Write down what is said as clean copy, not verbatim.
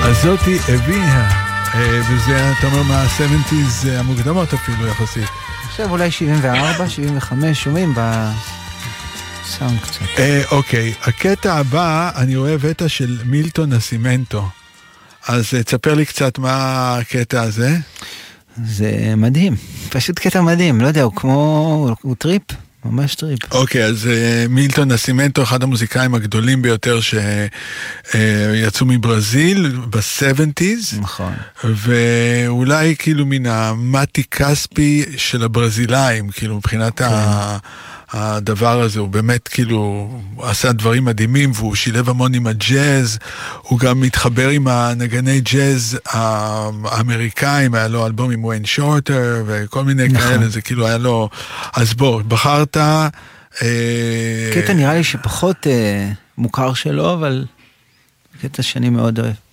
אז זאתי הבינה, וזה אתה אומר מה-70s המוקדמות אפילו יחסית. עכשיו אולי 74, 75, שומעים בסאונד קצת. אוקיי, הקטע הבא, אני אוהב את של מילטון נסימנטו. אז תספר לי קצת מה הקטע הזה. זה מדהים, פשוט קטע מדהים, לא יודע, הוא טריפ, ממש טריפ. אוקיי, אז מילטון נסימנטו, אחד המוזיקאים הגדולים ביותר שיצאו מברזיל ב-70s. נכון. ואולי כאילו מן המתי כספי של הברזילאים, כאילו מבחינת הדבר הזה, הוא באמת כאילו עשה דברים מדהימים, והוא שילב המון עם הג'אז, הוא גם מתחבר עם הנגני ג'אז האמריקאים, היה לו אלבום עם ויין שורטר, וכל מיני כאלה, זה כאילו היה לו, אז בוא, בחרת... קטע נראה לי שפחות מוכר שלו, אבל קטע שאני מאוד אוהב.